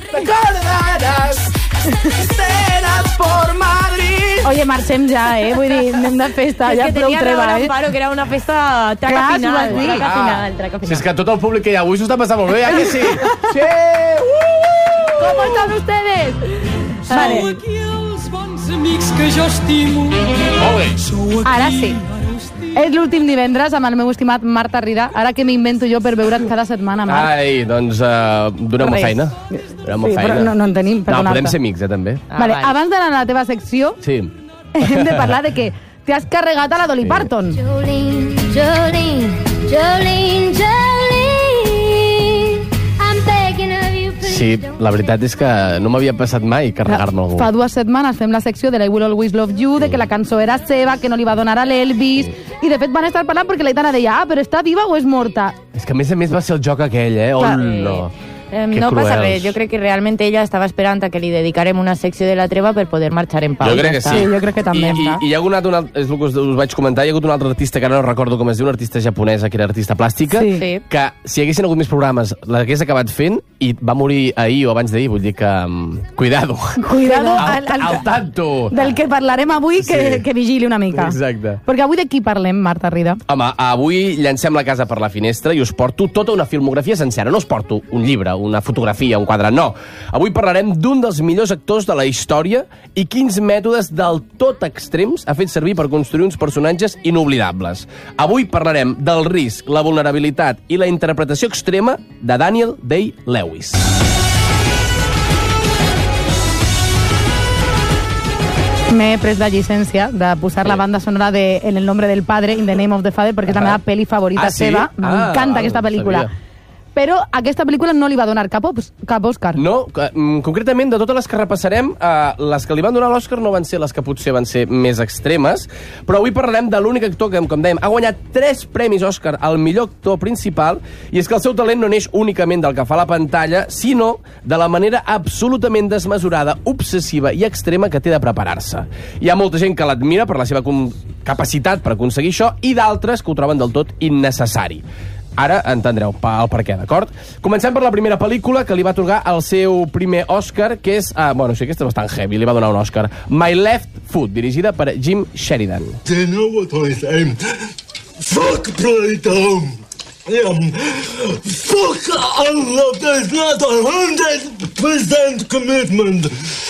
recordarás escenas por Madrid. Oye, marxem ja, Vull dir, anem de festa, ja prou treva, Amparo, que era una festa traca final. Si és que tot el públic que hi ha avui s'ho està passant molt bé, que sí? Sí! ¿Cómo están ustedes? Vale. Sou aquí els bons amics que jo estimo. Molt bé. Ara sí. És l'últim divendres amb el meu estimat Marta Rida. Ara que m'invento jo per veure't cada setmana, Marc. Ai, doncs donem-me feina. Donem-me feina. Però no en tenim, per donar-te. No, podem ser amics, també. Vale, abans d'anar a la teva secció, sí. Hem de parlar de que t'has carregat a la Dolly Parton. Jolene, Jolene, Jolene, Jolene, I'm begging of you, please. Sí, la veritat és que no m'havia passat mai carregar-me algú. Fa 2 setmanes fem la secció de la I Will Always Love You, de que la cançó era seva, que no li va donar a l'Elvis, i de fet van estar parlant perquè l'Aitana deia, però està viva o és morta? És que a més va ser el joc aquell, no. No passa res, jo crec que realment ella estava esperant a que li dedicarem una secció de la treva per poder marxar en pau. Jo crec que sí. Jo crec que també està. I hi ha hagut és el que us vaig comentar, hi ha hagut un altre artista que ara no recordo com es diu, una artista japonesa que era artista plàstica, que si hi haguessin hagut més programes l'hagués acabat fent i va morir ahir o abans d'ahir, vull dir que... Cuidado. Cuidado al tanto. Del que parlarem avui, que vigili una mica. Exacte. Perquè avui de qui parlem, Marta Rida? Home, avui llancem la casa per la finestra i us porto tota una filmografia sencera. No us porto un llibre, una fotografia, un quadre, no. Avui parlarem d'un dels millors actors de la història i quins mètodes del tot extrems ha fet servir per construir uns personatges inoblidables. Avui parlarem del risc, la vulnerabilitat i la interpretació extrema de Daniel Day-Lewis. M'he pres la llicència de posar la banda sonora de En el nombre del padre, In the name of the father, perquè és la meva pel·li favorita seva. M'encanta aquesta pel·lícula. Però aquesta pel·lícula no li va donar cap Òscar. No, concretament, de totes les que repassarem, les que li van donar l'Òscar no van ser les que potser van ser més extremes, però avui parlarem de l'únic actor que, com dèiem, ha guanyat 3 premis Òscar al millor actor principal, i és que el seu talent no neix únicament del que fa a la pantalla, sinó de la manera absolutament desmesurada, obsessiva i extrema que té de preparar-se. Hi ha molta gent que l'admira per la seva capacitat per aconseguir això, i d'altres que ho troben del tot innecessari. Ara entendreu el per què, d'acord? Comencem per la primera pel·lícula que li va atorgar el seu primer Òscar, que és... bueno, sí, aquesta és bastant heavy, li va donar un Òscar. My Left Foot, dirigida per Jim Sheridan. Do you know what I say? Fuck Plato! Fuck Allah! There's not 100% commitment!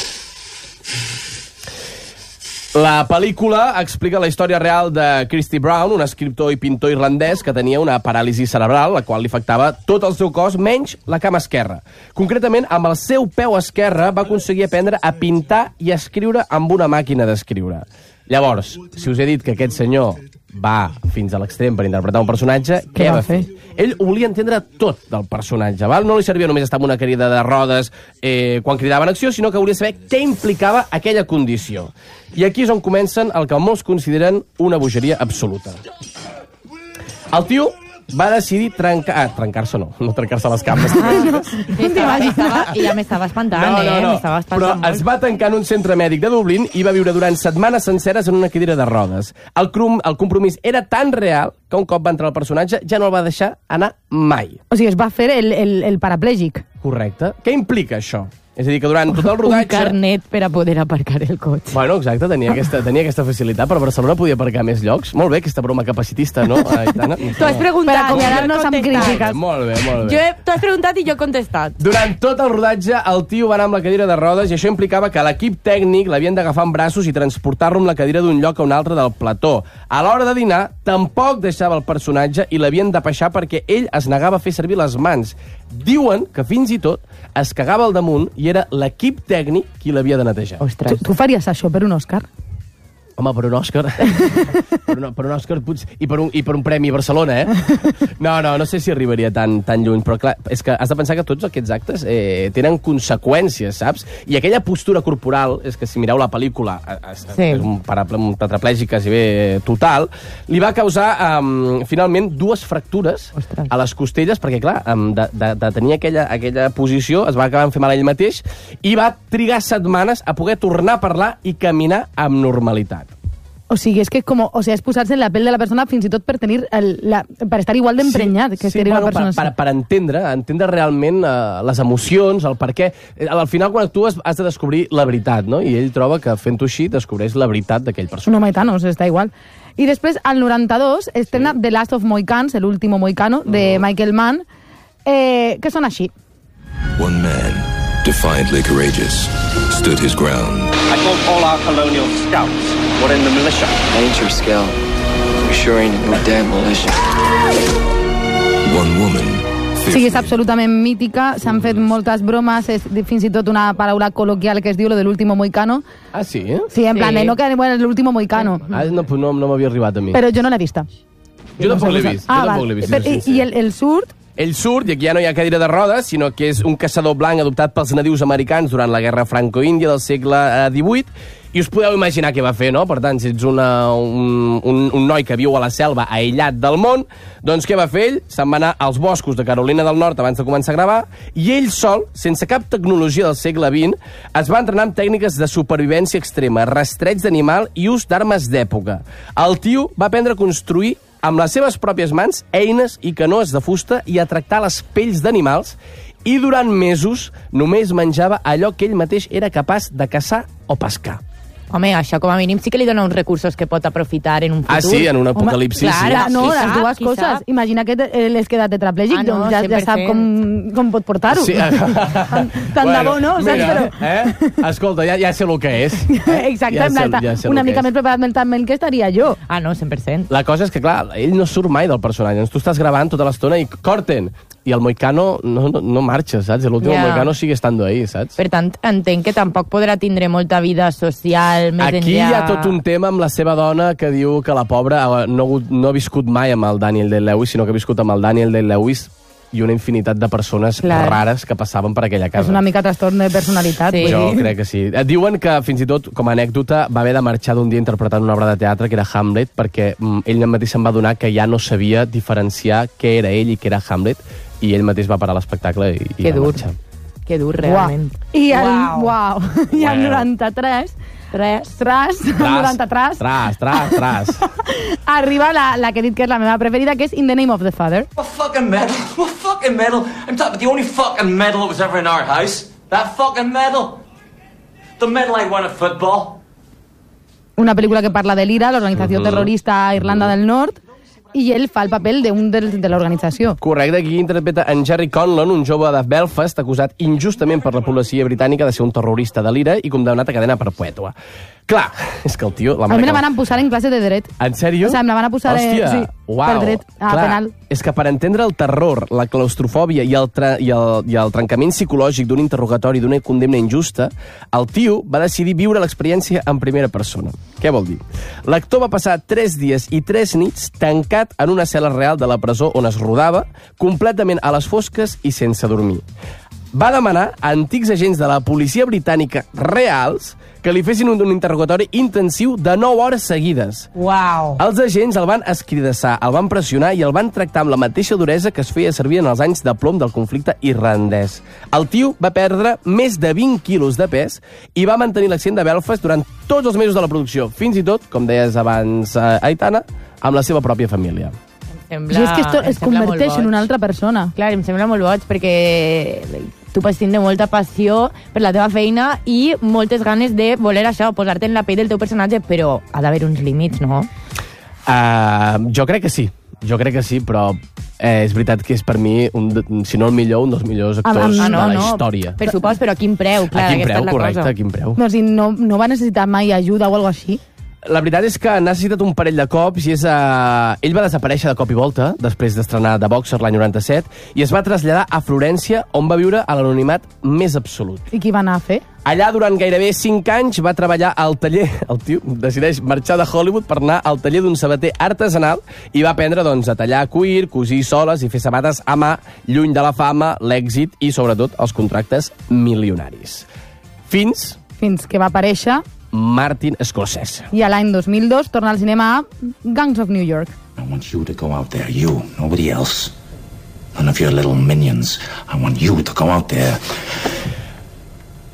La pel·lícula explica la història real de Christy Brown, un escriptor i pintor irlandès que tenia una paràlisi cerebral, la qual li afectava tot el seu cos, menys la cama esquerra. Concretament, amb el seu peu esquerre va aconseguir aprendre a pintar i a escriure amb una màquina d'escriure. Llavors, si us he dit que aquest senyor va fins a l'extrem per interpretar un personatge, què va fer? Ell ho volia entendre tot del personatge, val? No li servia només estar amb una cadira de rodes quan cridaven acció, sinó que volia saber què implicava aquella condició. I aquí és on comencen el que molts consideren una bogeria absoluta. El tio va decidir trencar-se no trencar-se les cames. I ja m'estava espantant, m'estava espantant però molt. es va tancar en un centre mèdic de Dublín i va viure durant setmanes senceres en una cadira de rodes. El compromís era tan real que un cop va entrar el personatge ja no el va deixar anar mai. O sigui, es va fer el paraplègic. Correcte. Què implica això? És a dir, que durant tot el rodatge... Un carnet per a poder aparcar el cotxe. Bueno, exacte, tenia aquesta facilitat, però Barcelona podia aparcar més llocs. Molt bé, aquesta broma capacitista, no, Aitana? Tu has preguntat, per acomiadar-nos amb crítiques. Molt bé. Tu has preguntat i jo he contestat. Durant tot el rodatge, el tio va anar amb la cadira de rodes i això implicava que l'equip tècnic l'havien d'agafar en braços i transportar-lo amb la cadira d'un lloc a un altre del plató. A l'hora de dinar, tampoc deixava el personatge i l'havien de peixar perquè ell es negava a fer servir les mans. Diuen que fins i tot es cagava al damunt i era l'equip tècnic qui l'havia de netejar. Ostres. Tu faries això per un Òscar? Home, per un Òscar... per un Òscar i per un premi a Barcelona, No sé si arribaria tan lluny, però clar, és que has de pensar que tots aquests actes tenen conseqüències, saps? I aquella postura corporal, és que si mireu la pel·lícula, és un tetraplègic quasi bé total, li va causar, finalment, 2 fractures a les costelles, perquè, clar, de tenir aquella posició, es va acabar fent mal ell mateix, i va trigar setmanes a poder tornar a parlar i caminar amb normalitat. O sigui, és que és posar-se en la pell de la persona fins i tot per tenir per estar igual d'emprenyat que tenir una persona així. Per entendre realment les emocions, el per què. Al final, quan actues, has de descobrir la veritat, no? I ell troba que fent-ho així descobreix la veritat d'aquell personatge. No, Maitanos, està igual. I després, al 92, estrena The Last of Mohicans, el último mohicano, de Michael Mann, que són així. One man, defiantly courageous, stood his ground. I thought all our colonial scouts were in the militia. I ain't your scout. You sure ain't no damn militia. One woman, Sí, és absolutament mítica, s'han fet moltes bromes, és fins i tot una paraula col·loquial que es diu lo de l'último mohicano. Ah, sí? Sí, en plan, no que bueno, l'último mohicano. No m'havia arribat a mi. Però jo no l'he vista. Jo tampoc l'he vist. I el surt? Ell surt, i aquí ja no hi ha cadira de rodes, sinó que és un caçador blanc adoptat pels nadius americans durant la guerra franco-índia del segle XVIII, i us podeu imaginar què va fer, no? Per tant, si ets un noi que viu a la selva aïllat del món, doncs què va fer ell? Se'n va anar als boscos de Carolina del Nord abans de començar a gravar, i ell sol, sense cap tecnologia del segle XX, es va entrenar amb tècniques de supervivència extrema, rastreig d'animal i ús d'armes d'època. El tio va aprendre a construir amb les seves pròpies mans, eines i canoes de fusta i a tractar les pells d'animals, i durant mesos només menjava allò que ell mateix era capaç de caçar o pescar. Home, això com a mínim sí que li dona uns recursos que pot aprofitar en un futur. Ah, sí, en un apocalipsis. Clar, sí. No, les dues coses. Imagina que l'has quedat tetraplègic, doncs ja sap com pot portar-ho. Sí. Tant de bo, no? Mira, escolta, ja sé el que és. Exacte, una mica més preparat mentalment que estaria jo. Ah, no, 100%. La cosa és que, clar, ell no surt mai del personatge. Tu estàs gravant tota l'estona i corten. I el mohicano no marxa, saps? L'últim mohicano sigue estando ahí, saps? Per tant, entenc que tampoc podrà tindre molta vida social més enllà. Aquí hi ha tot un tema amb la seva dona que diu que la pobra no ha viscut mai amb el Daniel Day-Lewis, sinó que ha viscut amb el Daniel Day-Lewis i una infinitat de persones rares que passaven per aquella casa. És una mica trastorn de personalitat. Sí. Jo crec que sí. Diuen que fins i tot, com a anècdota, va haver de marxar d'un dia interpretant una obra de teatre que era Hamlet, perquè ell mateix se'n va adonar que ja no sabia diferenciar què era ell i què era Hamlet, i ell mateix va parar l'espectacle i va marxar. Que dur, realment. I el 93... Tras. Arriba la que he dit que és la meva preferida, que és In the Name of the Father. What fucking medal? What fucking medal? I'm talking about the only fucking medal that was ever in our house. That fucking medal. The medal I won at football. Una pel·lícula que parla de l'IRA, l'organització terrorista a Irlanda del Nord, i ell fa el paper d'un de l'organització. Correcte, aquí interpreta en Jerry Conlon, un jove de Belfast acusat injustament per la policia britànica de ser un terrorista de l'IRA i condemnat a cadena perpètua. Clar, és que el tio... A mi la van posar en classe de dret. En sèrio? O sigui, me la van posar per dret penal. És que per entendre el terror, la claustrofòbia i el trencament psicològic d'un interrogatori, d'una condemna injusta, el tio va decidir viure l'experiència en primera persona. Què vol dir? L'actor va passar 3 dies i 3 nits tancat en una cel·la real de la presó on es rodava, completament a les fosques i sense dormir. Va demanar a antics agents de la policia britànica reals que li fessin un interrogatori intensiu de 9 hores seguides. Uau! Els agents el van escridassar, el van pressionar i el van tractar amb la mateixa duresa que es feia servir en els anys de plom del conflicte irlandès. El tio va perdre més de 20 quilos de pes i va mantenir l'accent de Belfast durant tots els mesos de la producció, fins i tot, com deies abans, Aitana, amb la seva pròpia família. És que es converteix en una altra persona. Clar, em sembla molt boig perquè tu pots tindre molta passió per la teva feina i moltes ganes de voler això, posar-te en la pell del teu personatge, però ha d'haver uns límits, no? Jo crec que sí, però és veritat que és per mi, si no el millor, un dels millors actors de la història. Per supost, però a quin preu? Clar, a quin preu, correcte, a quin preu. No, si no va necessitar mai ajuda o alguna cosa així? La veritat és que ha necessitat un parell de cops i ell va desaparèixer de cop i volta després d'estrenar The Boxer l'any 97 i es va traslladar a Florència, on va viure a l'anonimat més absolut. I qui va anar a fer? Allà, durant gairebé 5 anys, va treballar al taller... El tio decideix marxar de Hollywood per anar al taller d'un sabater artesanal i va aprendre a tallar cuir, cosir soles i fer sabates a mà, lluny de la fama, l'èxit i, sobretot, els contractes milionaris. Fins que va aparèixer Martin Scorsese. I a l'any 2002 torna al cinema a Gangs of New York. I want you to go out there, you, nobody else. None of your little minions. I want you to go out there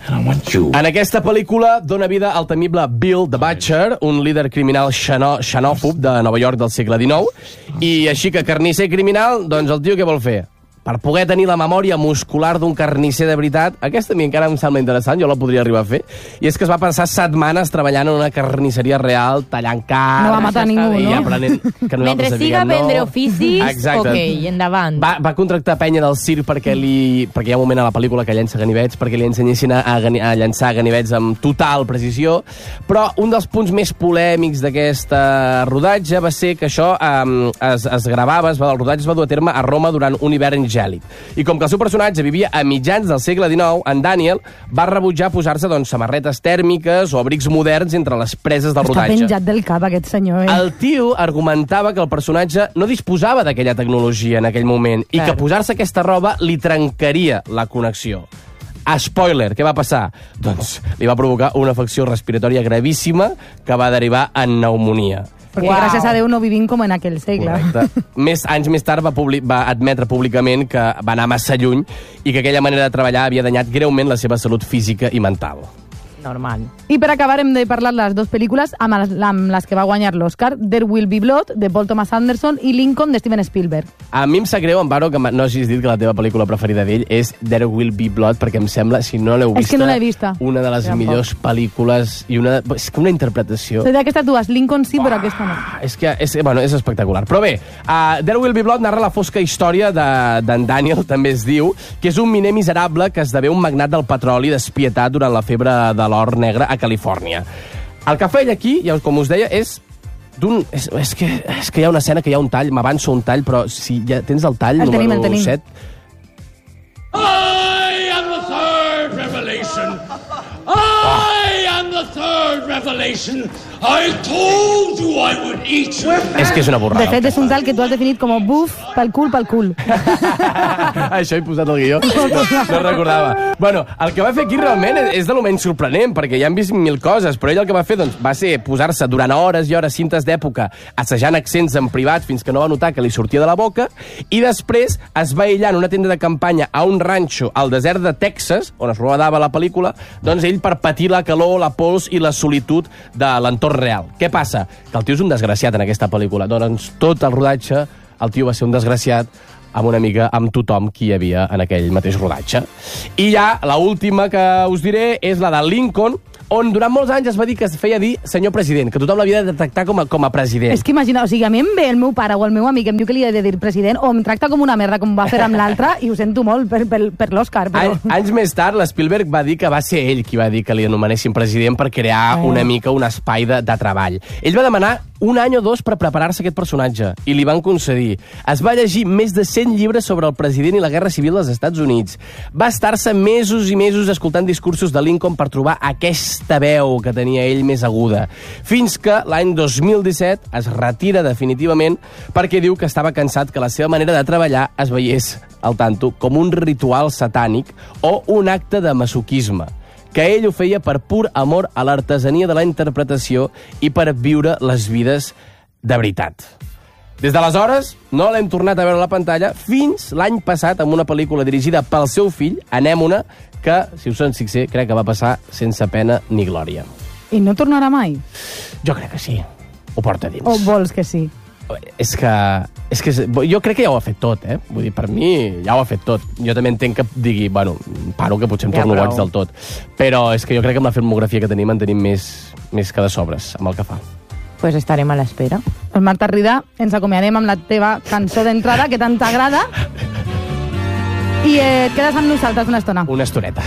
And I want you. En aquesta pel·lícula dona vida al temible Bill the Butcher, un líder criminal xenòfob de Nova York del segle XIX, i així que carnisser criminal, doncs el tio què vol fer? Per poder tenir la memòria muscular d'un carnisser de veritat, aquesta a mi encara em sembla interessant, jo la podria arribar a fer, i és que es va passar setmanes treballant en una carnisseria real, tallant carn... No va matar ningú, no? I aprenent que mentre siga prendre oficis, exacte. ok, endavant. Va contractar penya del circ perquè hi ha un moment a la pel·lícula que llença ganivets, perquè li ensenyessin a llançar ganivets amb total precisió, però un dels punts més polèmics d'aquest rodatge va ser que això es gravava, el rodatge es va dur a terme a Roma durant un hivern gèlid. I com que el seu personatge vivia a mitjans del segle XIX, en Daniel va rebutjar posar-se samarretes tèrmiques o abrics moderns entre les preses del rodatge. Està penjat del cap, aquest senyor. El tio argumentava que el personatge no disposava d'aquella tecnologia en aquell moment i que posar-se aquesta roba li trencaria la connexió. Spoiler, què va passar? Doncs li va provocar una afecció respiratòria gravíssima que va derivar en pneumònia. Perquè gràcies a Déu no vivim com en aquell segle. Correcte. Anys més tard va admetre públicament que va anar massa lluny i que aquella manera de treballar havia danyat greument la seva salut física i mental. Normal. I per acabar hem de parlar de les dues pel·lícules amb les que va guanyar l'Oscar, There Will Be Blood, de Paul Thomas Anderson, i Lincoln, de Steven Spielberg. A mi em sap greu, Amparo, que no hagis dit que la teva pel·lícula preferida d'ell és There Will Be Blood, perquè em sembla, si no l'heu vista, és que no l'he vista. Una de les millors pel·lícules i és que una interpretació... Soy d'aquestes dues, Lincoln sí, però aquesta no. És que és espectacular. Però bé, There Will Be Blood narra la fosca història d'en Daniel, també es diu, que és un miner miserable que esdevé un magnat del petroli despietat durant la febre de l'or negre a Califòrnia. El que fa ell aquí, com us deia, és que hi ha una escena que hi ha un tall, m'avanço un tall, però si ja tens el tall, número 7... I am the third revelation. I am the third revelation. I told you I would eat you. És que és una borrada. De fet, és un tal que tu has definit com buf pel cul. Això he posat el guió. No recordava. Bueno, el que va fer aquí realment és de lo menys sorprenent, perquè ja han vist mil coses, però ell el que va fer va ser posar-se durant hores i hores, cintes d'època, assajant accents en privat fins que no va notar que li sortia de la boca, i després es va aïllar en una tenda de campanya a un ranxo al desert de Texas, on es rodava la pel·lícula, doncs ell per patir la calor, la pols i la solitud de l'entorn real. Què passa? Que el tio és un desgraciat en aquesta pel·lícula. Doncs tot el rodatge, el tio va ser un desgraciat amb tothom qui hi havia en aquell mateix rodatge. I ja, l'última que us diré és la de Lincoln, on durant molts anys es va dir que es feia dir senyor president, que tothom l'havia de tractar com a president. És que imagina, o sigui, a mi em ve el meu pare o el meu amic em diu que li he de dir president o em tracta com una merda, com va fer amb l'altre, i ho sento molt per l'Òscar. Però... Anys més tard, l'Spielberg va dir que va ser ell qui va dir que li anomenessin president per crear una mica un espai de treball. Ell va demanar un any o dos per preparar-se aquest personatge, i li van concedir. Es va llegir més de 100 llibres sobre el president i la Guerra Civil dels Estats Units. Va estar-se mesos i mesos escoltant discursos de Lincoln per trobar aquesta veu que tenia ell més aguda, fins que l'any 2017 es retira definitivament perquè diu que estava cansat que la seva manera de treballar es veiés, al tanto, com un ritual satànic o un acte de masoquisme, que ell ho feia per pur amor a l'artesania de la interpretació i per viure les vides de veritat. Des d'aleshores, no l'hem tornat a veure a la pantalla fins l'any passat amb una pel·lícula dirigida pel seu fill, Anémona, que, si us en fixeu, crec que va passar sense pena ni glòria. I no tornarà mai? Jo crec que sí. Ho porta dins. O vols que sí? És que jo crec que ja ho ha fet tot, eh? Vull dir, per mi ja ho ha fet tot. Jo també entenc que digui, bueno, paro que potser em torno boig del tot. Però és que jo crec que amb la filmografia que tenim en tenim més que de sobres amb el que fa. Pues estarem a l'espera. Pues Marta Rida, ens acomiadem amb la teva cançó d'entrada, que tant t'agrada, i et quedes amb nosaltres una estona. Una estoneta.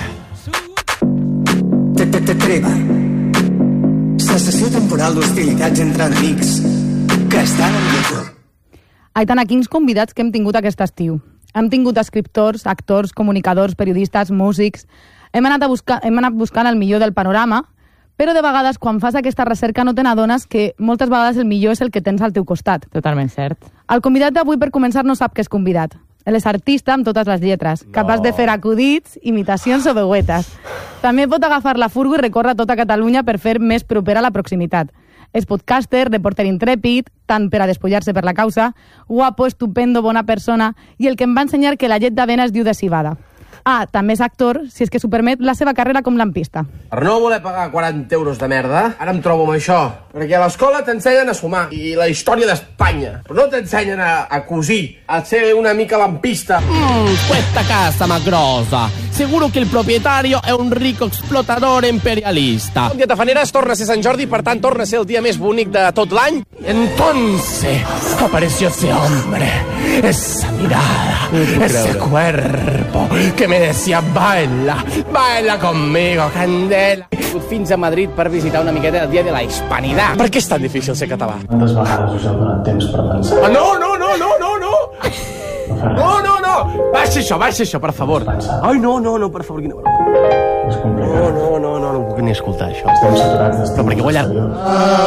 Treva. Cessació temporal d'hostilitats entre enemics que estan en vigor. Aitana, quins convidats que hem tingut aquest estiu. Hem tingut escriptors, actors, comunicadors, periodistes, músics. Hem anat buscant el millor del panorama, però de vegades, quan fas aquesta recerca, no te n'adones que moltes vegades el millor és el que tens al teu costat. Totalment cert. El convidat d'avui, per començar, no sap que és convidat. Ell és artista amb totes les lletres, capaç de fer acudits, imitacions o veuetes. També pot agafar la furgo i recórrer tota Catalunya per fer més propera la proximitat. És podcaster, reporter intrèpid, tant per a despullar-se per la causa, guapo, estupendo, bona persona, i el que em va ensenyar que la llet d'avena es diu de civada. També és actor, si és que s'ho permet, la seva carrera com lampista. Per no voler pagar 40 euros de merda, ara em trobo amb això. Perquè a l'escola t'ensenyen a sumar i la història d'Espanya, però no t'ensenyen a cosir, a ser una mica lampista. Questa casa ma grossa. Seguro que el propietario è un rico explotador imperialista. Un dia tafaneres torna a ser Sant Jordi, per tant torna a ser el dia més bonic de tot l'any. Entonces apareció ese hombre, esa mirada, ese cuerpo que me decía baila, baila conmigo, Candela. He vingut fins a Madrid per visitar una miqueta el dia de la hispanidad. Per què és tan difícil ser català? Quantes vegades us heu donat temps per pensar? No! Baixa això, per favor. Ai, no, per favor. És complicat. No puc ni escoltar això. Estem saturats d'estímuls Però perquè